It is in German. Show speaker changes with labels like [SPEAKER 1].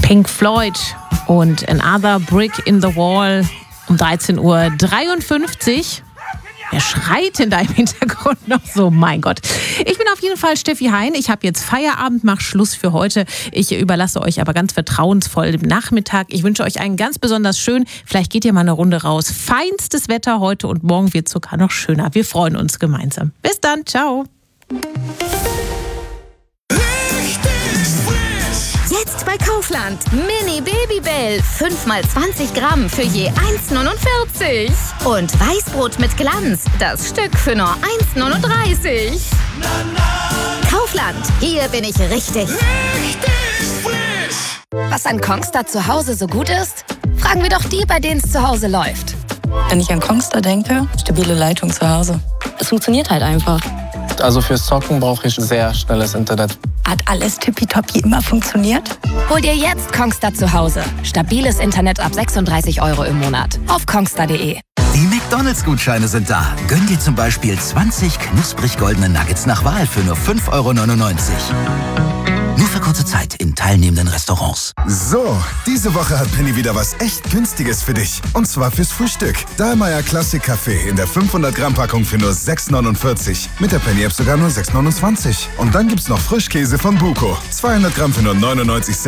[SPEAKER 1] Pink Floyd und Another Brick in the Wall um 13:53 Uhr. Wer schreit denn da im Hintergrund noch so? Mein Gott. Ich bin auf jeden Fall Steffi Hein. Ich habe jetzt Feierabend, mach Schluss für heute. Ich überlasse euch aber ganz vertrauensvoll den Nachmittag. Ich wünsche euch einen ganz besonders schön. Vielleicht geht ihr mal eine Runde raus. Feinstes Wetter heute und morgen wird sogar noch schöner. Wir freuen uns gemeinsam. Bis dann. Ciao.
[SPEAKER 2] Jetzt bei Kaufland. Mini Babybell. 5x20 Gramm für je 1,49. Und Weißbrot mit Glanz. Das Stück für nur 1,39. Kaufland. Hier bin ich richtig. Was an Kongstar zu Hause so gut ist? Fragen wir doch die, bei denen es zu Hause läuft.
[SPEAKER 3] Wenn ich an Kongstar denke, stabile Leitung zu Hause. Es funktioniert halt einfach.
[SPEAKER 4] Also fürs Zocken brauche ich sehr schnelles Internet.
[SPEAKER 3] Hat alles tippitoppi immer funktioniert?
[SPEAKER 2] Hol dir jetzt Kongstar zu Hause. Stabiles Internet ab 36 € im Monat. Auf kongstar.de.
[SPEAKER 5] Die McDonalds-Gutscheine sind da. Gönn dir zum Beispiel 20 knusprig goldene Nuggets nach Wahl für nur 5,99 €. Nur für kurze Zeit in teilnehmenden Restaurants.
[SPEAKER 6] So, diese Woche hat Penny wieder was echt Günstiges für dich. Und zwar fürs Frühstück. Dahlmeier Classic Kaffee in der 500-Gramm-Packung für nur 6,49 €. Mit der Penny-App sogar nur 6,29 €. Und dann gibt's noch Frischkäse von Buko. 200 Gramm für nur 99 Cent.